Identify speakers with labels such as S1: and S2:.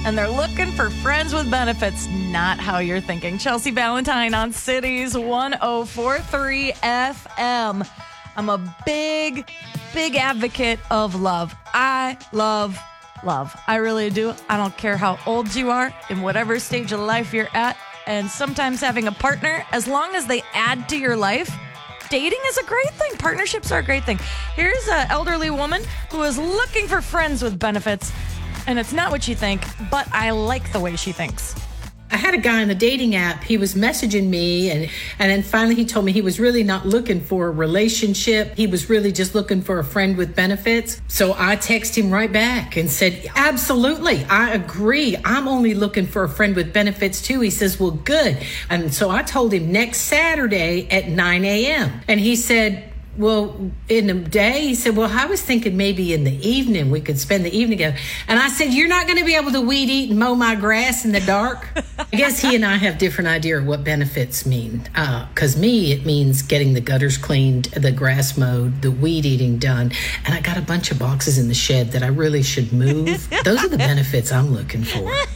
S1: and they're looking for friends with benefits. Not how you're thinking. Chelsea Valentine on Cities 1043 FM. I'm a big advocate of love. I love love. I really do. I don't care how old you are, in whatever stage of life you're at. And sometimes having a partner, as long as they add to your life, dating is a great thing. Partnerships are a great thing. Here's an elderly woman who is looking for friends with benefits. And it's not what you think, but I like the way she thinks.
S2: I had a guy on the dating app. He was messaging me, and then finally he told me he was really not looking for a relationship. He was really just looking for a friend with benefits. So I texted him right back and said, absolutely, I agree. I'm only looking for a friend with benefits too. He says, well, good. And so I told him next Saturday at 9 a.m. And he said, well, in the day, he said, well, I was thinking maybe in the evening we could spend the evening together. And I said, you're not going to be able to weed eat and mow my grass in the dark? I guess he and I have different idea of what benefits mean. Because me, it means getting the gutters cleaned, the grass mowed, the weed eating done. And I got a bunch of boxes in the shed that I really should move. Those are the benefits I'm looking for.